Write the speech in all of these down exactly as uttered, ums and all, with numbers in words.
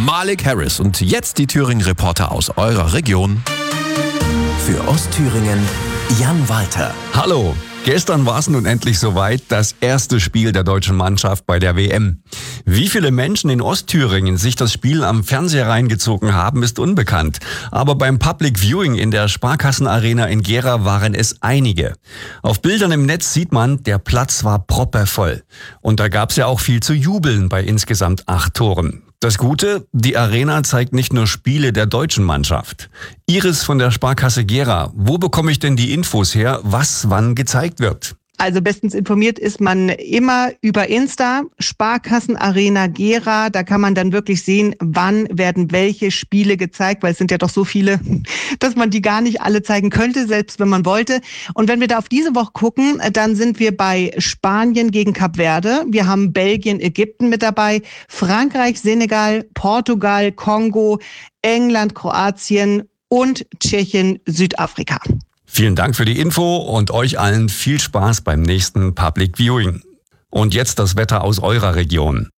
Malik Harris. Und jetzt die Thüringen-Reporter aus eurer Region. Für Ostthüringen Jan Walter. Hallo. Gestern war es nun endlich soweit, das erste Spiel der deutschen Mannschaft bei der W M. Wie viele Menschen in Ostthüringen sich das Spiel am Fernseher reingezogen haben, ist unbekannt. Aber beim Public Viewing in der Sparkassenarena in Gera waren es einige. Auf Bildern im Netz sieht man, der Platz war proppervoll. Und da gab es ja auch viel zu jubeln bei insgesamt acht Toren. Das Gute, die Arena zeigt nicht nur Spiele der deutschen Mannschaft. Iris von der Sparkasse Gera, wo bekomme ich denn die Infos her, was wann gezeigt wird? Also bestens informiert ist man immer über Insta, Sparkassenarena Gera. Da kann man dann wirklich sehen, wann werden welche Spiele gezeigt, weil es sind ja doch so viele, dass man die gar nicht alle zeigen könnte, selbst wenn man wollte. Und wenn wir da auf diese Woche gucken, dann sind wir bei Spanien gegen Kap Verde. Wir haben Belgien, Ägypten mit dabei, Frankreich, Senegal, Portugal, Kongo, England, Kroatien und Tschechien, Südafrika. Vielen Dank für die Info und euch allen viel Spaß beim nächsten Public Viewing. Und jetzt das Wetter aus eurer Region.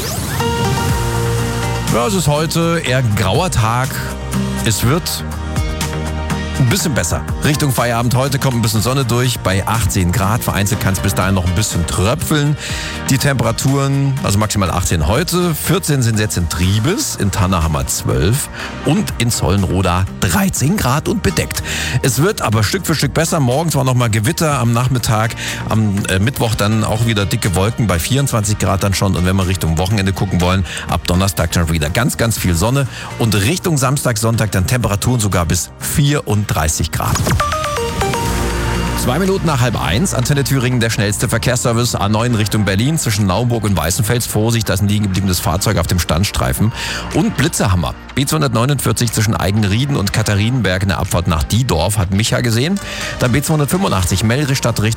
Ja, es ist heute eher ein grauer Tag. Es wird ein bisschen besser. Richtung Feierabend heute kommt ein bisschen Sonne durch bei achtzehn Grad. Vereinzelt kann es bis dahin noch ein bisschen tröpfeln. Die Temperaturen, also maximal achtzehn heute, vierzehn sind jetzt in Triebes, in Tanna haben wir zwölf und in Zollenroda dreizehn Grad und bedeckt. Es wird aber Stück für Stück besser. Morgens war noch mal Gewitter am Nachmittag. Am äh, Mittwoch dann auch wieder dicke Wolken bei vierundzwanzig Grad dann schon. Und wenn wir Richtung Wochenende gucken wollen, ab Donnerstag dann wieder ganz, ganz viel Sonne. Und Richtung Samstag, Sonntag dann Temperaturen sogar bis vierunddreißig Grad. Zwei Minuten nach halb eins, Antenne Thüringen, der schnellste Verkehrsservice A neun Richtung Berlin zwischen Naumburg und Weißenfels. Vorsicht, da ist ein liegen gebliebenes Fahrzeug auf dem Standstreifen. Und Blitzerhammer. B zweihundertneunundvierzig zwischen Eigenrieden und Katharinenberg in der Abfahrt nach Diedorf hat Micha gesehen. Dann B zweihundertfünfundachtzig Melristadt Richtung